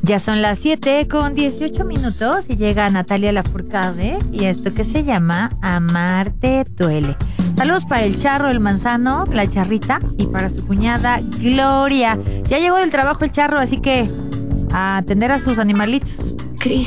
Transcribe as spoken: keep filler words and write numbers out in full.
Ya son las siete con dieciocho minutos y llega Natalia Lafourcade y esto que se llama Amarte duele. Saludos para el Charro, el Manzano, la Charrita y para su cuñada Gloria. Ya llegó del trabajo el Charro, así que a atender a sus animalitos. Cris.